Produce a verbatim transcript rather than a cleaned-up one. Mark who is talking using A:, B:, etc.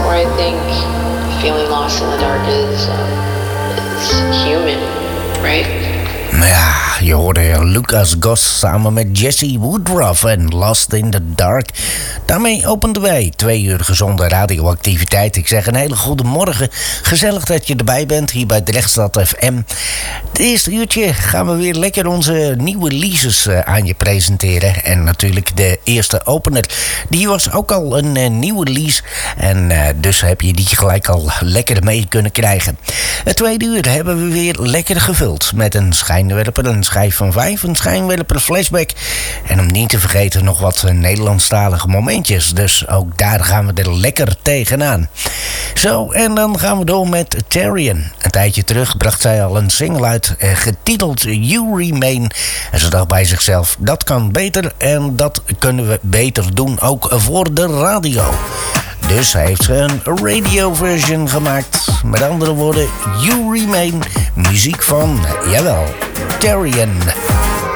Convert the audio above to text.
A: where I think feeling lost in the dark is, uh, is human, right?
B: Ja, je hoorde Lucas Goss samen met Jesse Woodruff en Lost in the Dark. Daarmee openden wij twee uur gezonde radioactiviteit. Ik zeg een hele goede morgen. Gezellig dat je erbij bent hier bij Drechtstad F M. Het eerste uurtje gaan we weer lekker onze nieuwe leases aan je presenteren. En natuurlijk de eerste opener. Die was ook al een uh, nieuwe lease. En uh, dus heb je die gelijk al lekker mee kunnen krijgen. Het tweede uur hebben we weer lekker gevuld met een schijnwerper, een schijf van vijf, een schijnwerper flashback. En om niet te vergeten nog wat Nederlandstalige momentjes. Dus ook daar gaan we er lekker tegenaan. Zo, en dan gaan we door met Tarian. Een tijdje terug bracht zij al een single uit, eh, getiteld You Remain. En ze dacht bij zichzelf, dat kan beter en dat kunnen we beter doen, ook voor de radio. Dus heeft ze een radio version gemaakt. Met andere woorden, You Remain. Muziek van, jawel, Tarian.